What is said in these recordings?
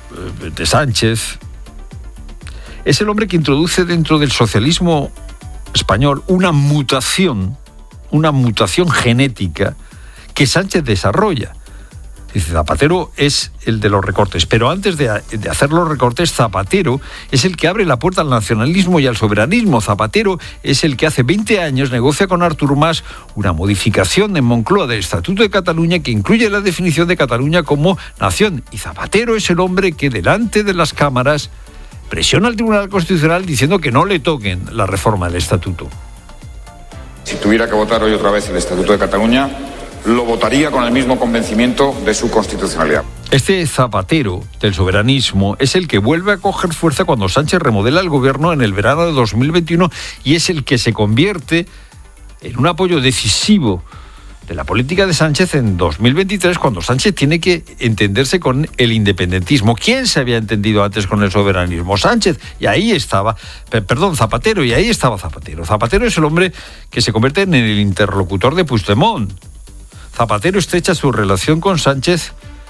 de Sánchez, es el hombre que introduce dentro del socialismo español una mutación genética que Sánchez desarrolla. Dice, Zapatero es el de los recortes, pero antes de hacer los recortes, Zapatero es el que abre la puerta al nacionalismo y al soberanismo. Zapatero es el que hace 20 años negocia con Artur Mas una modificación en Moncloa del Estatuto de Cataluña que incluye la definición de Cataluña como nación. Y Zapatero es el hombre que delante de las cámaras presiona al Tribunal Constitucional diciendo que no le toquen la reforma del Estatuto. Si tuviera que votar hoy otra vez el Estatuto de Cataluña, lo votaría con el mismo convencimiento de su constitucionalidad. Este Zapatero del soberanismo es el que vuelve a coger fuerza cuando Sánchez remodela el gobierno en el verano de 2021 y es el que se convierte en un apoyo decisivo de la política de Sánchez en 2023, cuando Sánchez tiene que entenderse con el independentismo. ¿Quién se había entendido antes con el soberanismo? Sánchez, y ahí estaba, Zapatero, y ahí estaba Zapatero. Zapatero es el hombre que se convierte en el interlocutor de Puigdemont. Zapatero estrecha su relación con Sánchez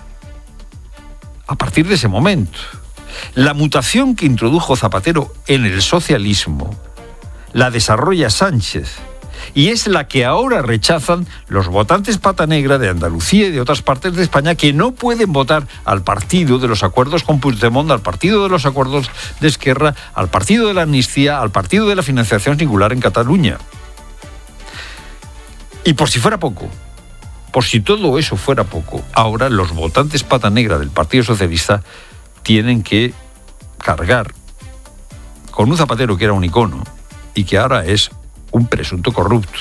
a partir de ese momento. La mutación que introdujo Zapatero en el socialismo la desarrolla Sánchez y es la que ahora rechazan los votantes pata negra de Andalucía y de otras partes de España que no pueden votar al partido de los acuerdos con Puigdemont, al partido de los acuerdos de Esquerra, al partido de la amnistía, al partido de la financiación singular en Cataluña. Y por si fuera poco, por si todo eso fuera poco, ahora los votantes pata negra del Partido Socialista tienen que cargar con un Zapatero que era un icono y que ahora es un presunto corrupto.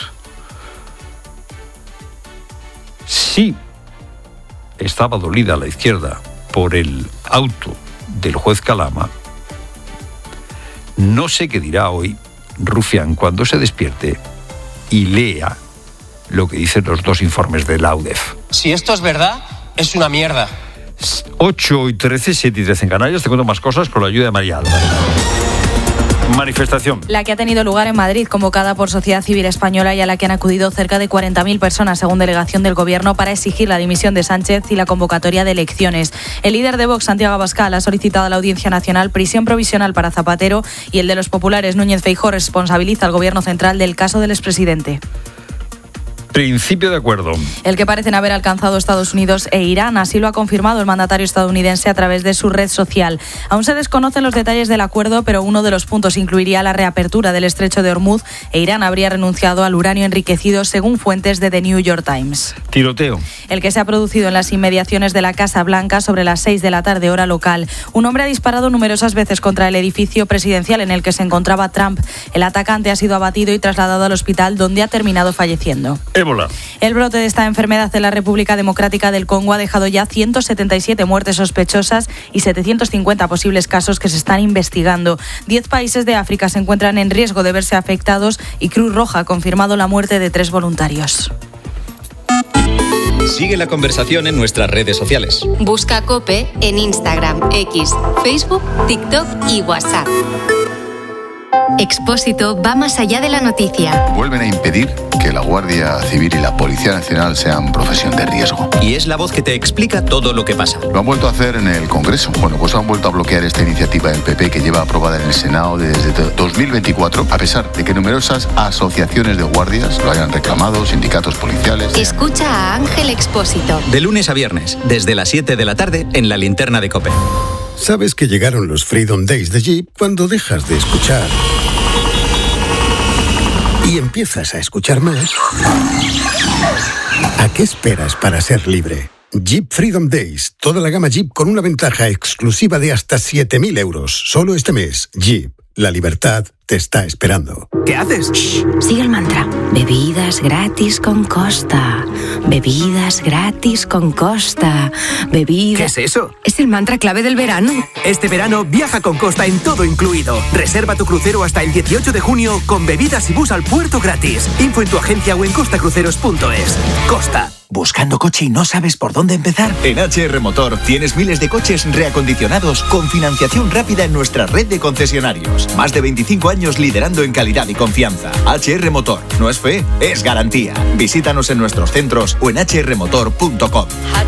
Sí, estaba dolida la izquierda por el auto del juez Calama. No sé qué dirá hoy Rufián cuando se despierte y lea lo que dicen los dos informes de la UDEF. Si esto es verdad, es una mierda. 8:13, 7:13 en Canarias. Te cuento más cosas con la ayuda de María Álvarez. Manifestación. La que ha tenido lugar en Madrid, convocada por Sociedad Civil Española y a la que han acudido cerca de 40.000 personas, según delegación del Gobierno, para exigir la dimisión de Sánchez y la convocatoria de elecciones. El líder de Vox, Santiago Abascal, ha solicitado a la Audiencia Nacional prisión provisional para Zapatero y el de los populares, Núñez Feijóo, responsabiliza al Gobierno central del caso del expresidente. Principio de acuerdo. El que parecen haber alcanzado Estados Unidos e Irán, así lo ha confirmado el mandatario estadounidense a través de su red social. Aún se desconocen los detalles del acuerdo, pero uno de los puntos incluiría la reapertura del estrecho de Hormuz e Irán habría renunciado al uranio enriquecido, según fuentes de The New York Times. Tiroteo. El que se ha producido en las inmediaciones de la Casa Blanca sobre las 6 de la tarde, hora local. Un hombre ha disparado numerosas veces contra el edificio presidencial en el que se encontraba Trump. El atacante ha sido abatido y trasladado al hospital, donde ha terminado falleciendo. Ébola. El brote de esta enfermedad en la República Democrática del Congo ha dejado ya 177 muertes sospechosas y 750 posibles casos que se están investigando. 10 países de África se encuentran en riesgo de verse afectados y Cruz Roja ha confirmado la muerte de 3 voluntarios. Sigue la conversación en nuestras redes sociales. Busca COPE en Instagram, X, Facebook, TikTok y WhatsApp. Expósito va más allá de la noticia. Vuelven a impedir que la Guardia Civil y la Policía Nacional sean profesión de riesgo. Y es la voz que te explica todo lo que pasa. Lo han vuelto a hacer en el Congreso. Bueno, pues han vuelto a bloquear esta iniciativa del PP que lleva aprobada en el Senado desde 2024, a pesar de que numerosas asociaciones de guardias lo hayan reclamado, sindicatos policiales. Escucha a Ángel Expósito. De lunes a viernes, desde las 7 de la tarde, en la linterna de COPE. ¿Sabes que llegaron los Freedom Days de Jeep cuando dejas de escuchar y empiezas a escuchar más? ¿A qué esperas para ser libre? Jeep Freedom Days. Toda la gama Jeep con una ventaja exclusiva de hasta 7.000 euros. Solo este mes. Jeep. La libertad te está esperando. ¿Qué haces? Shh, sigue el mantra. Bebidas gratis con Costa. Bebidas gratis con Costa. ¿Qué es eso? Es el mantra clave del verano. Este verano viaja con Costa en todo incluido. Reserva tu crucero hasta el 18 de junio con bebidas y bus al puerto gratis. Info en tu agencia o en costacruceros.es. Costa. ¿Buscando coche y no sabes por dónde empezar? En HR Motor tienes miles de coches reacondicionados con financiación rápida en nuestra red de concesionarios. Más de 25 años liderando en calidad y confianza. HR Motor. No es fe, es garantía. Visítanos en nuestros centros o en hrmotor.com.